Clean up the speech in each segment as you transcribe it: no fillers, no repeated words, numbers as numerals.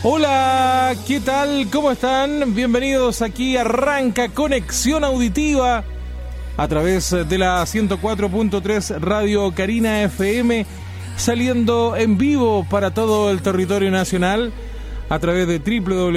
Hola, ¿qué tal? ¿Cómo están? Bienvenidos aquí, arranca Conexión Auditiva a través de la 104.3 Radio Carina FM, saliendo en vivo para todo el territorio nacional a través de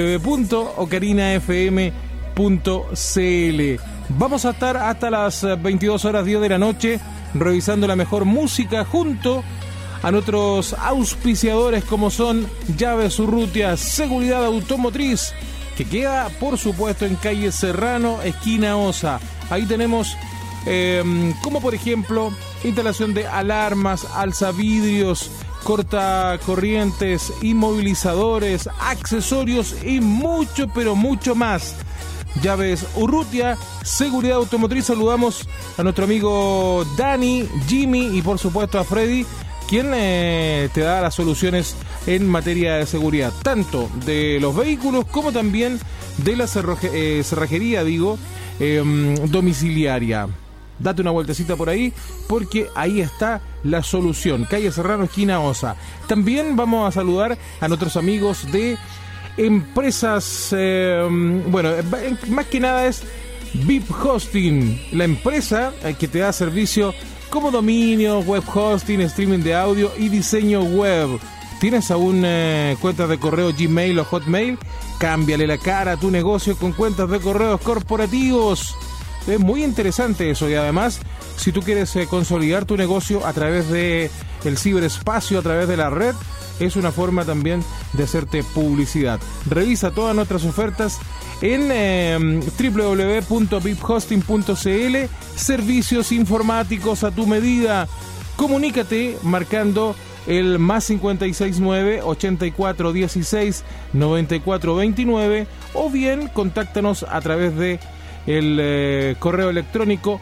www.ocarinafm.cl. Vamos a estar hasta las 22 horas 10 de la noche revisando la mejor música junto a nuestros auspiciadores como son Llaves Urrutia, Seguridad Automotriz, que queda por supuesto en calle Serrano, esquina Osa. Ahí tenemos como por ejemplo instalación de alarmas, alzavidrios, cortacorrientes, inmovilizadores, accesorios y mucho pero mucho más. Llaves Urrutia, Seguridad Automotriz. Saludamos a nuestro amigo Dani, Jimmy y por supuesto a Freddy, quien te da las soluciones en materia de seguridad, tanto de los vehículos como también de la cerrajería, domiciliaria. Date una vueltecita por ahí, porque ahí está la solución. Calle Serrano, esquina Osa. También vamos a saludar a nuestros amigos de empresas, más que nada es VIP Hosting, la empresa que te da servicio como dominio, web hosting, streaming de audio y diseño web. ¿Tienes aún cuentas de correo Gmail o Hotmail? Cámbiale la cara a tu negocio con cuentas de correos corporativos. Es muy interesante eso, y además, si tú quieres consolidar tu negocio a través de el ciberespacio, a través de la red, es una forma también de hacerte publicidad. Revisa todas nuestras ofertas en www.viphosting.cl. Servicios informáticos a tu medida. Comunícate marcando el más 569 8416 9429 o bien contáctanos a través de el correo electrónico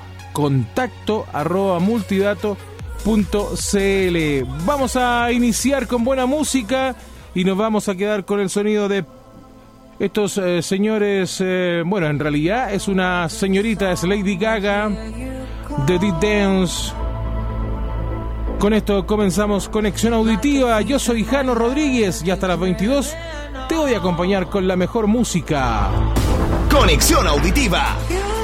contacto@multidato.cl. Vamos a iniciar con buena música y nos vamos a quedar con el sonido de estos señores. En realidad es una señorita, es Lady Gaga, de The Dance. Con esto comenzamos Conexión Auditiva. Yo soy Jano Rodríguez y hasta las 22 te voy a acompañar con la mejor música. Conexión Auditiva.